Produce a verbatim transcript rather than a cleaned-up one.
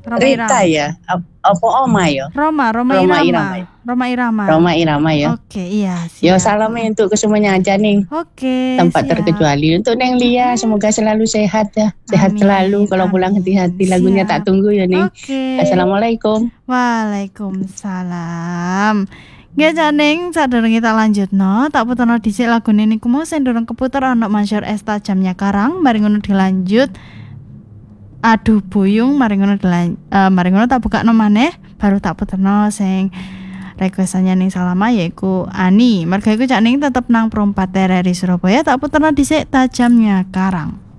Roma Rita Irama. ya? Ap- Apa Oma ya? Roma, Roma, Roma Irama. Irama ya? Roma Irama. Roma Irama ya. Oke, iya Yo siap. salamnya untuk ke semuanya aja nih. Oke, Tanpa siap. terkecuali untuk Neng Lia, semoga selalu sehat ya. Sehat Amin, selalu. Kalau pulang amin. hati-hati, lagunya Siap. tak tunggu ya nih. Oke. Assalamualaikum. Waalaikumsalam. Nggih Caning, sadurunge tak lanjutno, tak puterno dhisik lagune niku mau sing durung keputer ana Masyhur Es Tajamnya Karang, mari ngono dilanjut. Aduh buyung, mari ngono dilan uh, mari ngono tak bukakno maneh, baru tak puterno sing requestannya ning Salama yaiku Ani. Merga iku Cak Ning tetep nang Perumpat R R I Surabaya, tak puterno dhisik Tajamnya Karang.